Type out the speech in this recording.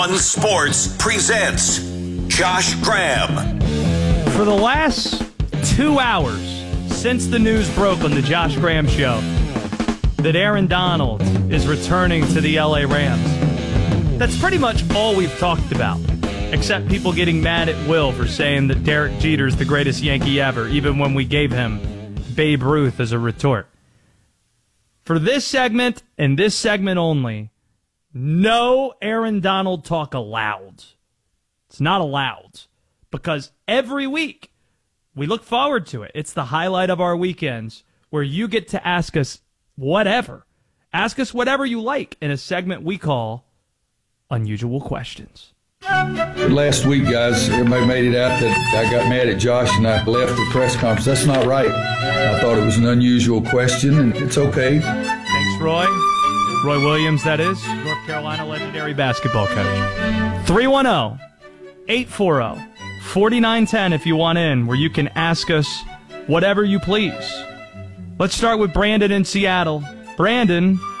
One Sports presents Josh Graham. For the last 2 hours since the news broke on the Josh Graham Show that Aaron Donald is returning to the LA Rams, that's pretty much all we've talked about, except people getting mad at Will for saying that Derek Jeter's the greatest Yankee ever, even when we gave him Babe Ruth as a retort. For this segment, and this segment only, no Aaron Donald talk allowed. It's not allowed. Because every week, we look forward to it. It's the highlight of our weekends where you get to ask us whatever. Ask us whatever you like in a segment we call Unusual Questions. Last week, guys, everybody made it out that I got mad at Josh and I left the press conference. That's not right. I thought it was an unusual question, and it's okay. Thanks, Roy. Roy Williams, that is. North Carolina legendary basketball coach. 310-840-4910 if you want in, where you can ask us whatever you please. Let's start with Brandon in Seattle. Brandon,